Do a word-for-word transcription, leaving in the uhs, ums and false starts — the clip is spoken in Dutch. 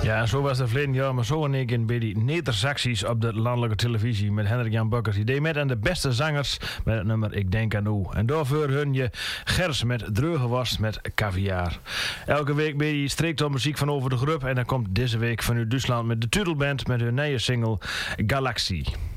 Ja, zo was het verleden jaar, maar zo in één keer bij die Nederzacties op de landelijke televisie met Hendrik Jan Bukkers. Die deed met aan de beste zangers met het nummer Ik Denk aan U. En daarvoor hun je Gers met Dreugewast met Caviar. Elke week ben je strikt op muziek van over de groep en dan komt deze week van u Duitsland met de Tudelband met hun nieuwe single Galaxie.